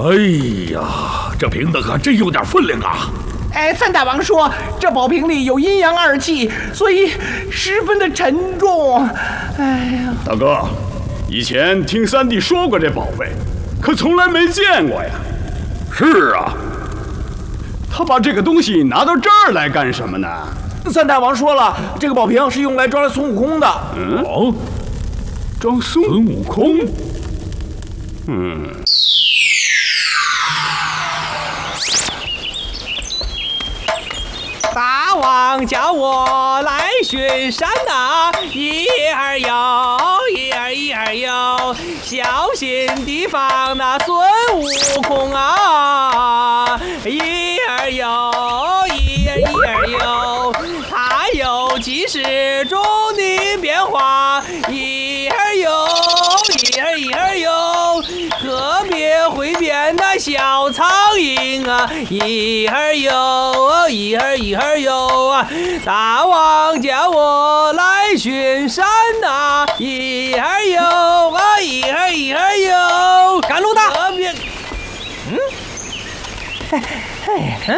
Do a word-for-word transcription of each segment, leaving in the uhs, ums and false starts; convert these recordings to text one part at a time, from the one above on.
哎呀，这瓶子可真有点分量啊！ 哎，三大王说这宝瓶里有阴阳二气，所以十分的沉重。哎呀， 大哥，以前听三弟说过这宝贝，可从来没见过呀。 是啊， 他把这个东西拿到这儿来干什么呢？ 三大王说了，这个宝瓶是用来装孙悟空的。 嗯， 哦， 装孙悟空。嗯。 大王叫我来巡山呐、啊，一儿游，一儿一儿游，小心提防那孙悟空啊！一儿游，一儿一儿游，他有几十种的变化，一儿游，一儿一儿游，特别会变那小苍蝇啊！一儿游，一儿一儿游啊！大王叫我来巡山呐、啊，一儿游啊，一儿一儿游，赶路的。特别，嗯，嘿嘿嗯，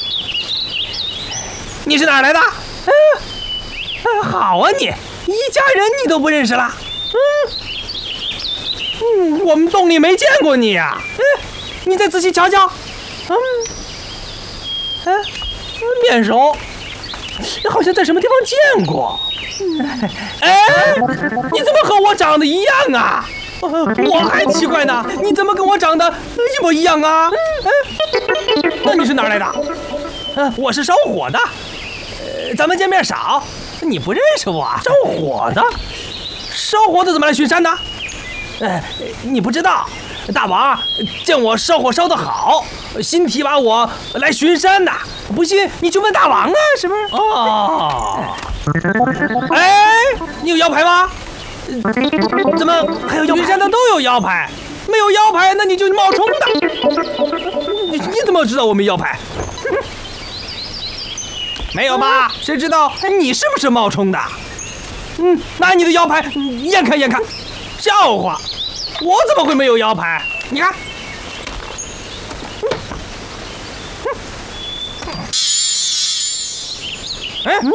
你是哪儿来的？嗯，嗯，好啊你，一家人你都不认识了？嗯。嗯，我们洞里没见过你呀、啊。嗯，你再仔细瞧瞧。嗯，哎，面熟，好像在什么地方见过。哎，你怎么和我长得一样啊？我还奇怪呢，你怎么跟我长得一模一样啊？嗯，那你是哪儿来的？嗯，我是烧火的。呃，咱们见面少，你不认识我？烧火的？烧火的怎么来巡山的？哎，你不知道，大王见我烧火烧得好，新提拔我来巡山呐。不信你去问大王啊，是不是？哦，哎，你有腰牌吗？怎么还有腰牌？巡山的都有腰牌，没有腰牌那你就是冒充的。你你怎么知道我没腰牌？没有吧？谁知道你是不是冒充的？嗯，拿你的腰牌验看验看。笑话，我怎么会没有腰牌？你看，哎，嗯，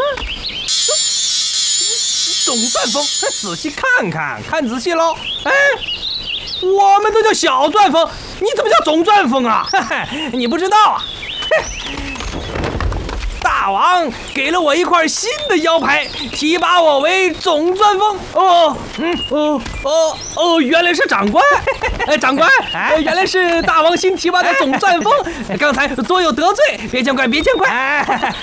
总钻风，仔细看看，看仔细喽。哎，我们都叫小钻风，你怎么叫总钻风啊？嘿嘿，你不知道啊？嘿。大王给了我一块新的腰牌，提拔我为总钻风。哦，嗯，哦，哦，哦，原来是长官。哎，长官，哎，原来是大王新提拔的总钻风。刚才左右得罪，别见怪，别见怪。